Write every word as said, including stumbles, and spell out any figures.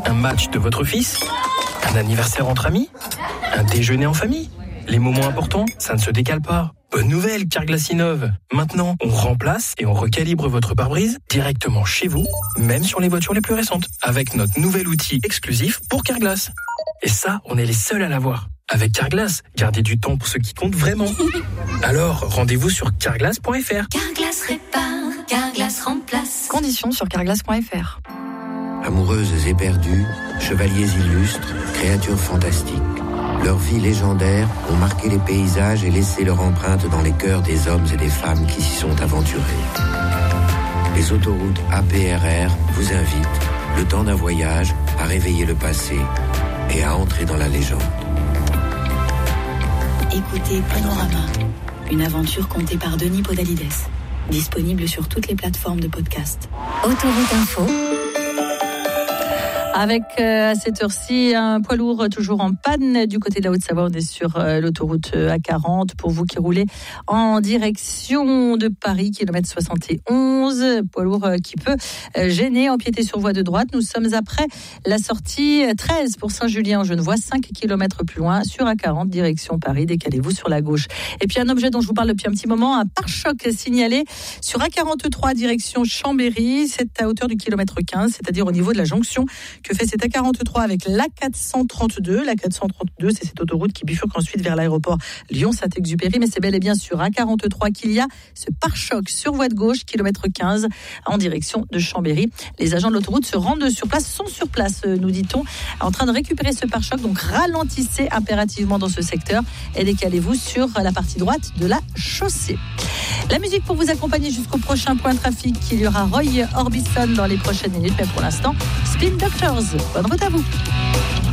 Un match de votre fils? Un anniversaire entre amis? Un déjeuner en famille? Les moments importants, ça ne se décale pas. Bonne nouvelle, Carglass innove. Maintenant, on remplace et on recalibre votre pare-brise directement chez vous, même sur les voitures les plus récentes, avec notre nouvel outil exclusif pour Carglass. Et ça, on est les seuls à l'avoir. Avec Carglass, gardez du temps pour ce qui compte vraiment. Alors, rendez-vous sur carglass point f r. Carglass répare, Carglass remplace. Conditions sur carglass point f r. Amoureuses et perdues, chevaliers illustres, créatures fantastiques. Leurs vies légendaires ont marqué les paysages et laissé leur empreinte dans les cœurs des hommes et des femmes qui s'y sont aventurés. Les autoroutes A P R R vous invitent, le temps d'un voyage, à réveiller le passé et à entrer dans la légende. Écoutez Panorama, une aventure contée par Denis Podalides. Disponible sur toutes les plateformes de podcast. Autoroute Info. Avec euh, à cette heure-ci un poids lourd toujours en panne du côté de la Haute-Savoie. On est sur euh, l'autoroute A quarante pour vous qui roulez en direction de Paris, kilomètre soixante et onze. Poids lourd euh, qui peut euh, gêner, empiéter sur voie de droite. Nous sommes après la sortie treize pour Saint-Julien-en-Genevois, cinq kilomètres plus loin sur A quarante, direction Paris. Décalez-vous sur la gauche. Et puis un objet dont je vous parle depuis un petit moment, un pare-choc signalé sur A quarante-trois, direction Chambéry. C'est à hauteur du kilomètre quinze, c'est-à-dire au niveau de la jonction que fait cet A quarante-trois avec l'A quatre cent trente-deux. L'A quatre cent trente-deux, c'est cette autoroute qui bifurque ensuite vers l'aéroport Lyon-Saint-Exupéry, mais c'est bel et bien sur A quarante-trois qu'il y a ce pare-choc sur voie de gauche, kilomètre quinze, en direction de Chambéry. Les agents de l'autoroute se rendent sur place, sont sur place, nous dit-on, en train de récupérer ce pare-choc, donc ralentissez impérativement dans ce secteur et décalez-vous sur la partie droite de la chaussée. La musique pour vous accompagner jusqu'au prochain point trafic, il y aura Roy Orbison dans les prochaines minutes, mais pour l'instant, Spin Doctors. Bonne route à vous.